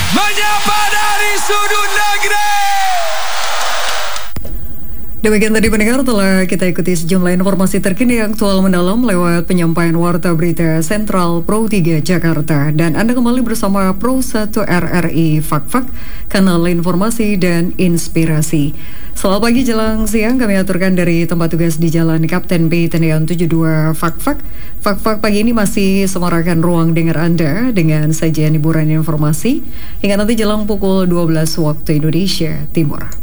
menyapa dari sudut negeri. Demikian tadi pendengar, telah kita ikuti sejumlah informasi terkini yang aktual mendalam lewat penyampaian Warta Berita Sentral Pro 3 Jakarta. Dan Anda kembali bersama Pro 1 RRI Fak-Fak, kanal informasi dan inspirasi. Selamat pagi jelang siang, kami aturkan dari tempat tugas di Jalan Kapten B Tendean 72 Fak-Fak. Fak-Fak pagi ini masih semarakan ruang dengar Anda dengan sajian hiburan informasi hingga nanti jelang pukul 12 waktu Indonesia Timur.